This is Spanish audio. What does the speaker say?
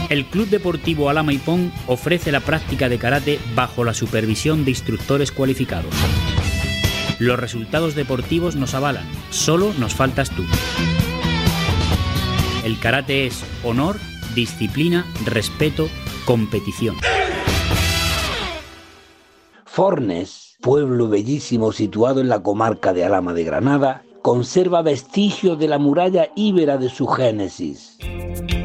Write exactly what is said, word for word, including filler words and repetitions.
El Club Deportivo Alhama Ipón ofrece la práctica de karate bajo la supervisión de instructores cualificados. Los resultados deportivos nos avalan, solo nos faltas tú. El karate es honor, disciplina, respeto, competición. Fornes, pueblo bellísimo situado en la comarca de Alhama de Granada, conserva vestigios de la muralla íbera de su génesis.